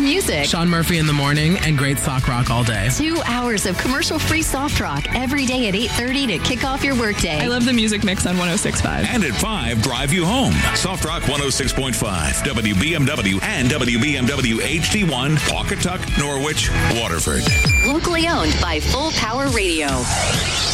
music. Sean Murphy in the morning and great sock rock all day. 2 hours of commercial-free soft rock every day at 8:30 to kick off your workday. I love the music mix on 106.5. And at 5, drive you home. Soft Rock 106.5, WBMW and WBMW HD1, Pawcatuck, Norwich, Waterford. Locally owned by Full Power Radio.